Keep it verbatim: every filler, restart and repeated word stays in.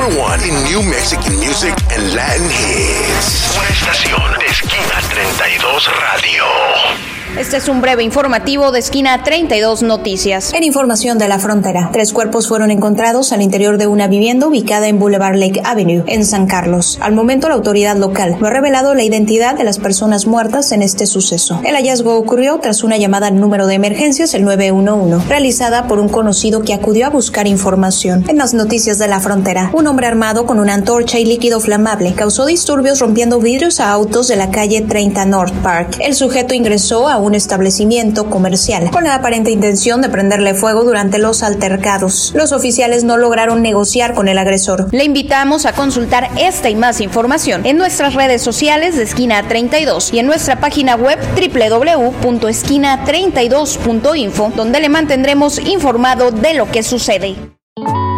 one in New Mexican music and Latin hits. Una estación de Esquina treinta y dos Radio. Este es un breve informativo de Esquina treinta y dos Noticias. En información de la frontera, tres cuerpos fueron encontrados al interior de una vivienda ubicada en Boulevard Lake Avenue, en San Carlos. Al momento, la autoridad local no ha revelado la identidad de las personas muertas en este suceso. El hallazgo ocurrió tras una llamada al número de emergencias, el nueve uno uno, realizada por un conocido que acudió a buscar información. En las noticias de la frontera, un hombre armado con una antorcha y líquido flamable causó disturbios rompiendo vidrios a autos de la calle treinta North Park. El sujeto ingresó a un establecimiento comercial con la aparente intención de prenderle fuego durante los altercados. Los oficiales no lograron negociar con el agresor. Le invitamos a consultar esta y más información en nuestras redes sociales de Esquina treinta y dos y en nuestra página web doble u doble u doble u punto esquina treinta y dos punto info, donde le mantendremos informado de lo que sucede.